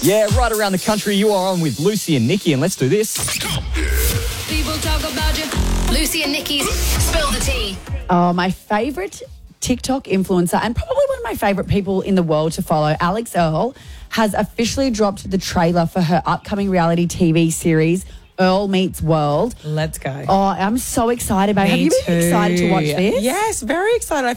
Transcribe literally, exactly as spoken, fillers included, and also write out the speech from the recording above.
Yeah, right around the country, you are on with Lucy and Nikki, and let's do this. People talk about you. Lucy and Nikki's Spill the Tea. Oh, my favourite TikTok influencer and probably one of my favourite people in the world to follow, Alex Earl, has officially dropped the trailer for her upcoming reality T V series, Earl Meets World. Let's go. Oh, I'm so excited about it. Me Have you been too. excited to watch this? Yes, very excited. I